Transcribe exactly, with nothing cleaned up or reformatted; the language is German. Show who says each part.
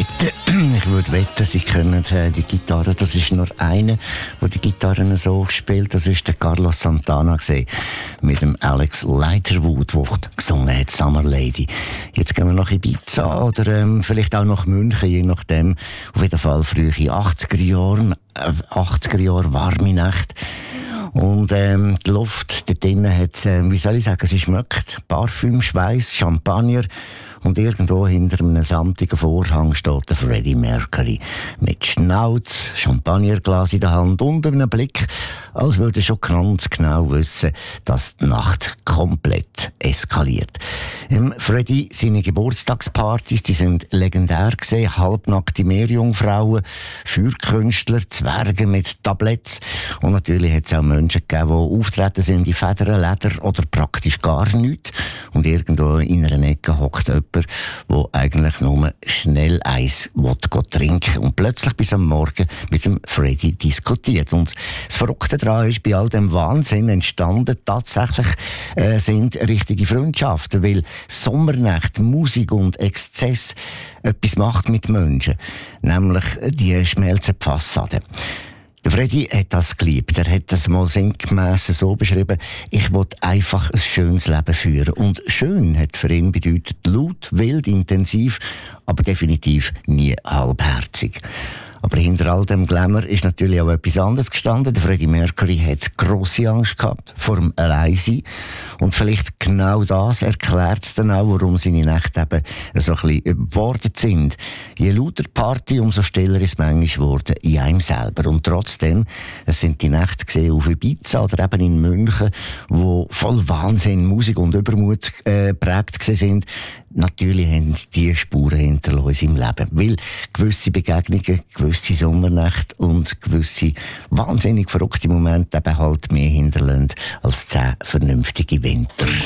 Speaker 1: wetten, ich würde wetten, Sie kennen äh, die Gitarre. Das ist nur einer, der die Gitarren so spielt. Das ist der Carlos Santana gewesen, mit dem Alex Leiterwood, der gesungen hat, Summer Lady. Jetzt gehen wir nach Ibiza oder ähm, vielleicht auch nach München, je nachdem. Auf jeden Fall frühe achtziger Jahre, äh, achtziger Jahre warme Nacht. Und ähm, die Luft dort drinnen hat, äh, wie soll ich sagen, sie schmeckt Parfüm, Schweiß, Champagner. Und irgendwo hinter einem samtigen Vorhang steht der Freddie Mercury mit Schnauz, Champagnerglas in der Hand und einem Blick, als würde er schon ganz genau wissen, dass die Nacht komplett eskaliert. Ähm, Freddie, seine Geburtstagspartys, die sind legendär gewesen. Halbnackte Meerjungfrauen, Feuerkünstler, Zwerge mit Tabletts. Und natürlich hat es auch Menschen gegeben, die auftreten sind in Federn, Leder oder praktisch gar nichts. Und irgendwo in einer Ecke hockt jemand, der eigentlich nur schnell eins trinken will und plötzlich bis am Morgen mit dem Freddie diskutiert. Und das Verrückte daran ist, bei all dem Wahnsinn entstanden tatsächlich äh, sind richtige Freundschaften, weil Sommernächte, Musik und Exzess etwas macht mit Menschen, nämlich die schmelzen die Fassade. Der Freddie hat das geliebt. Er hat das mal sinngemäss so beschrieben: Ich wollte einfach ein schönes Leben führen. Und schön hat für ihn bedeutet laut, wild, intensiv, aber definitiv nie halbherzig. Aber hinter all dem Glamour ist natürlich auch etwas anderes gestanden. Der Freddie Mercury hat grosse Angst gehabt vor dem Alleinsein. Und vielleicht genau das erklärt es dann auch, warum seine Nächte eben so ein bisschen überbordet sind. Je lauter die Party, umso stiller ist es manchmal geworden in einem selber. Und trotzdem, es sind die Nächte gesehen auf Ibiza oder eben in München, wo voll Wahnsinn, Musik und Übermut äh, prägt sind. Natürlich haben die Spuren hinterlassen im Leben. Weil gewisse Begegnungen, gewisse Sommernächte und gewisse wahnsinnig verrückte Momente eben halt mehr hinterlassen als zehn vernünftige Winter.